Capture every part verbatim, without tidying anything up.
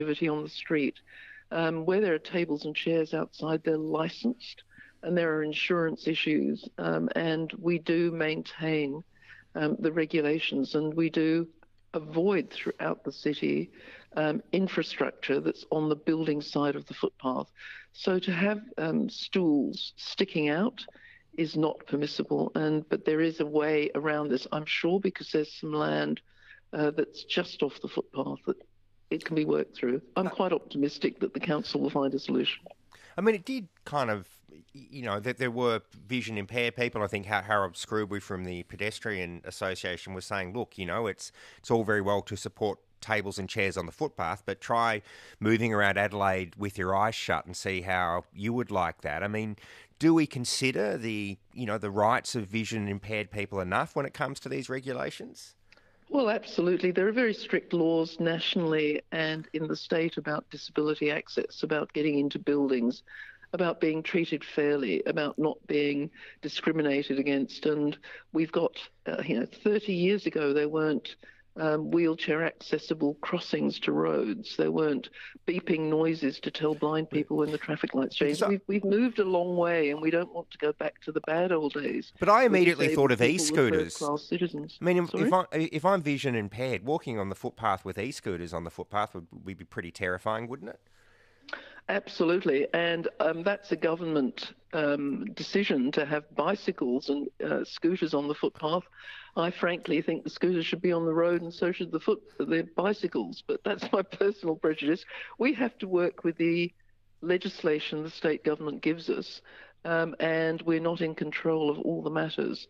activity on the street. Um, where there are tables and chairs outside, they're licensed and there are insurance issues. Um, and we do maintain um, the regulations, and we do avoid throughout the city um, infrastructure that's on the building side of the footpath. So to have um, stools sticking out is not permissible, and but there is a way around this, I'm sure, because there's some land uh, that's just off the footpath that it can be worked through. I'm quite optimistic that the council will find a solution. I mean, it did kind of, you know, that there were vision impaired people. I think Harold Scrooby from the Pedestrian Association was saying, look, you know, it's it's all very well to support tables and chairs on the footpath, but try moving around Adelaide with your eyes shut and see how you would like that. I mean, do we consider the, you know, the rights of vision impaired people enough when it comes to these regulations? Well, absolutely. There are very strict laws nationally and in the state about disability access, about getting into buildings, about being treated fairly, about not being discriminated against. And we've got, uh, you know, thirty years ago, there weren't um, wheelchair accessible crossings to roads. There weren't beeping noises to tell blind people when the traffic lights change. We've, we've moved a long way, and we don't want to go back to the bad old days. But I immediately thought of e-scooters. Class citizens. I mean, if, if, I, if I'm vision impaired, walking on the footpath with e-scooters on the footpath would, would be pretty terrifying, wouldn't it? Absolutely, and um, that's a government um, decision to have bicycles and uh, scooters on the footpath. I frankly think the scooters should be on the road, and so should the foot the bicycles. But that's my personal prejudice. We have to work with the legislation the state government gives us, um, and we're not in control of all the matters.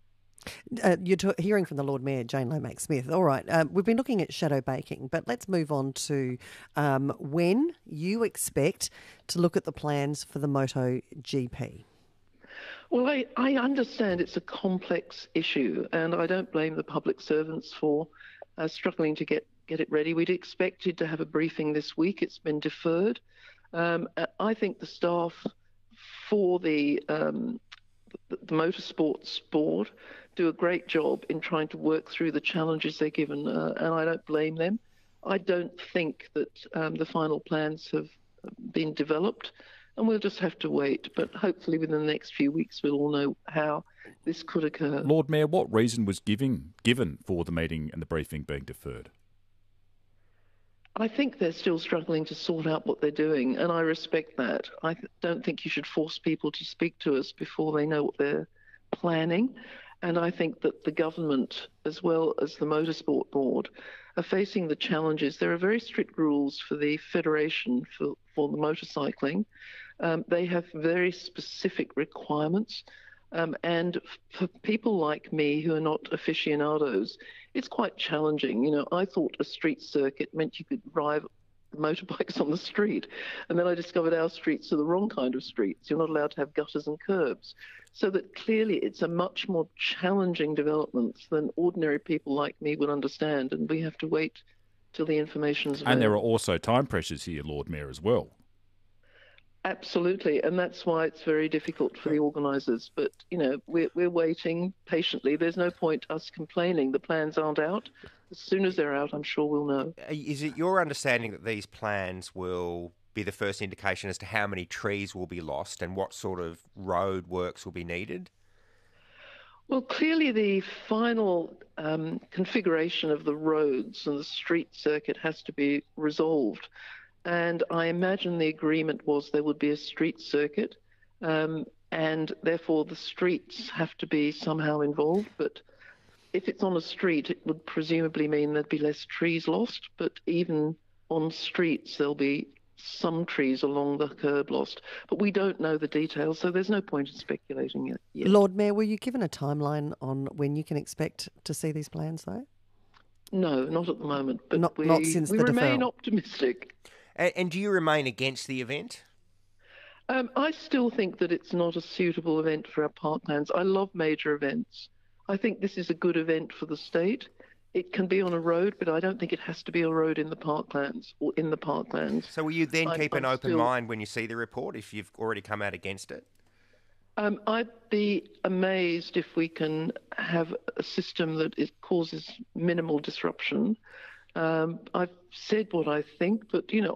Uh, you're t- hearing from the Lord Mayor, Jane Lomax-Smith. All right, um, we've been looking at shadow banking, but let's move on to um, when you expect to look at the plans for the MotoGP. Well, I, I understand it's a complex issue, and I don't blame the public servants for uh, struggling to get, get it ready. We'd expected to have a briefing this week. It's been deferred. Um, I think the staff for the, um, the, the Motorsports Board do a great job in trying to work through the challenges they're given, uh, and I don't blame them. I don't think that um, the final plans have been developed, and we'll just have to wait. But hopefully within the next few weeks we'll all know how this could occur. Lord Mayor, what reason was giving, given for the meeting and the briefing being deferred? I think they're still struggling to sort out what they're doing, and I respect that. I th- don't think you should force people to speak to us before they know what they're planning. And I think that the government, as well as the Motorsport Board, are facing the challenges. There are very strict rules for the Federation for, for the motorcycling. Um, they have very specific requirements. Um, and for people like me who are not aficionados, it's quite challenging. You know, I thought a street circuit meant you could ride motorbikes on the street. And then I discovered our streets are the wrong kind of streets. You're not allowed to have gutters and curbs. So that clearly it's a much more challenging development than ordinary people like me would understand. And we have to wait till the information's available. And there are also time pressures here, Lord Mayor, as well. Absolutely, and that's why it's very difficult for the organisers. But, you know, we're, we're waiting patiently. There's no point us complaining. The plans aren't out. As soon as they're out, I'm sure we'll know. Is it your understanding that these plans will be the first indication as to how many trees will be lost and what sort of road works will be needed? Well, clearly the final um, configuration of the roads and the street circuit has to be resolved. And I imagine the agreement was there would be a street circuit, um, and therefore the streets have to be somehow involved. But if it's on a street, it would presumably mean there'd be less trees lost. But even on streets, there'll be some trees along the curb lost. But we don't know the details, so there's no point in speculating yet. yet. Lord Mayor, were you given a timeline on when you can expect to see these plans, though? No, not at the moment. But not, we, not since we the remain deferral. optimistic. And, and do you remain against the event? Um, I still think that it's not a suitable event for our parklands. I love major events. I think this is a good event for the state. It can be on a road, but I don't think it has to be a road in the parklands or in the parklands. So will you then I'm, keep an I'm open still, mind when you see the report if you've already come out against it? Um, I'd be amazed if we can have a system that is, causes minimal disruption Um, I've said what I think, but, you know,